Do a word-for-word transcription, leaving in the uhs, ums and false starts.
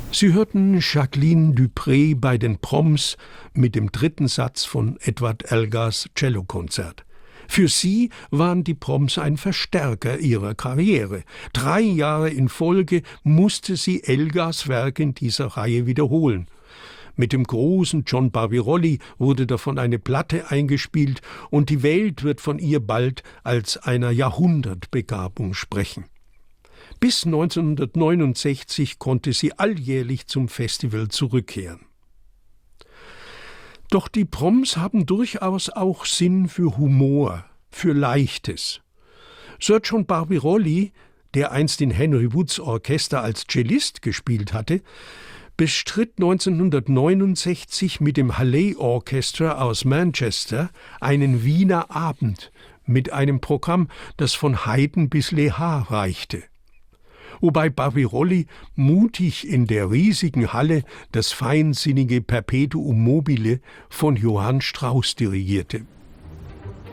Sie hörten Jacqueline du Pré bei den Proms mit dem dritten Satz von Edward Elgars Cellokonzert. Für sie waren die Proms ein Verstärker ihrer Karriere. Drei Jahre in Folge musste sie Elgars Werk in dieser Reihe wiederholen. Mit dem großen John Barbirolli wurde davon eine Platte eingespielt und die Welt wird von ihr bald als einer Jahrhundertbegabung sprechen. Bis neunzehnhundertneunundsechzig konnte sie alljährlich zum Festival zurückkehren. Doch die Proms haben durchaus auch Sinn für Humor, für Leichtes. Sir John Barbirolli, der einst in Henry Woods Orchester als Cellist gespielt hatte, bestritt neunzehnhundertneunundsechzig mit dem Halley Orchestra aus Manchester einen Wiener Abend mit einem Programm, das von Haydn bis Le Har reichte. Wobei Barbirolli mutig in der riesigen Halle das feinsinnige Perpetuum mobile von Johann Strauss dirigierte.